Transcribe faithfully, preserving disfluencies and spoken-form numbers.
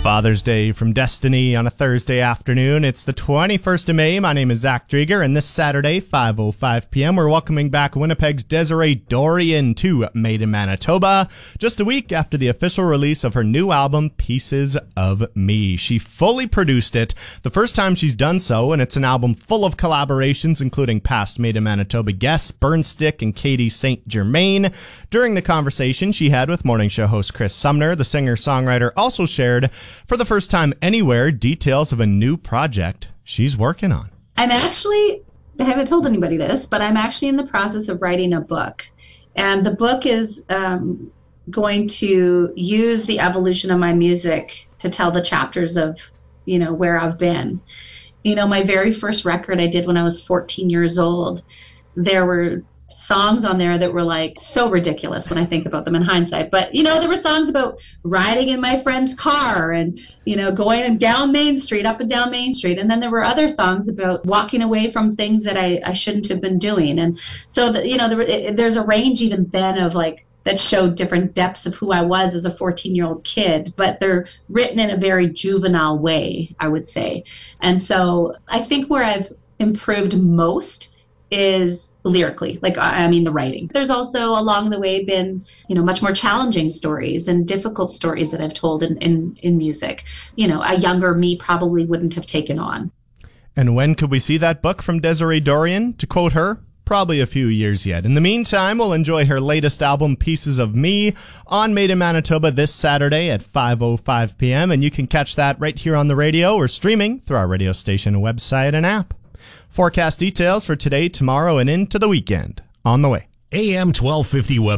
Father's Day from Destiny on a Thursday afternoon. It's the twenty-first of May. My name is Zach Drieger, and this Saturday, five oh five p.m., we're welcoming back Winnipeg's Desiree Dorion to Made in Manitoba, just a week after the official release of her new album, Pieces of Me. She fully produced it, the first time she's done so, and it's an album full of collaborations, including past Made in Manitoba guests Burnstick and Katie Saint Germain. During the conversation she had with morning show host Chris Sumner, the singer-songwriter also shared, for the first time anywhere, details of a new project she's working on. I'm actually, I haven't told anybody this, but I'm actually in the process of writing a book. And the book is um, going to use the evolution of my music to tell the chapters of, you know, where I've been. You know, my very first record I did when I was fourteen years old, there were songs on there that were like so ridiculous when I think about them in hindsight. But, you know, there were songs about riding in my friend's car and, you know, going down Main Street, up and down Main Street. And then there were other songs about walking away from things that I, I shouldn't have been doing. And so, the, you know, there, it, there's a range even then of like that showed different depths of who I was as a fourteen-year-old kid, but they're written in a very juvenile way, I would say. And so I think where I've improved most is lyrically, like, I mean, the writing. There's also along the way been, you know, much more challenging stories and difficult stories that I've told in, in, in music. You know, a younger me probably wouldn't have taken on. And when could we see that book from Desiree Dorion? To quote her, probably a few years yet. In the meantime, we'll enjoy her latest album, Pieces of Me, on Made in Manitoba this Saturday at five oh five p.m. And you can catch that right here on the radio or streaming through our radio station website and app. Forecast details for today, tomorrow, and into the weekend on the way. A M twelve fifty web.